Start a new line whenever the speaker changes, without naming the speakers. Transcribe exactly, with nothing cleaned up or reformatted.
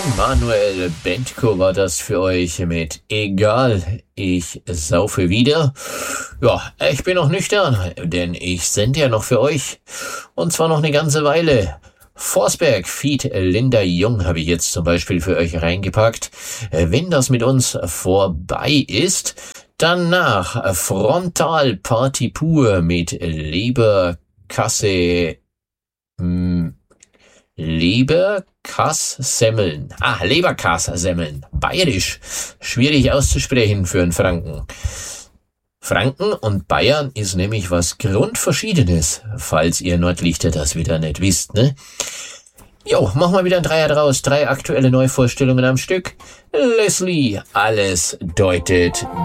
Manuel Bentko war das für euch mit Egal, ich saufe wieder. Ja, ich bin noch nüchtern, denn ich sende ja noch für euch. Und zwar noch eine ganze Weile. Forsberg feat. Linda Jung habe ich jetzt zum Beispiel für euch reingepackt. Wenn das mit uns vorbei ist, danach Frontal Party pur mit Leberkasse, mh, Leberkass-Semmeln. Ah, Leberkass-Semmeln. Bayerisch. Schwierig auszusprechen für einen Franken. Franken und Bayern ist nämlich was Grundverschiedenes, falls ihr Nordlichter das wieder nicht wisst, ne? Jo, machen wir wieder ein Dreier draus. Drei aktuelle Neuvorstellungen am Stück. Leslie, alles deutet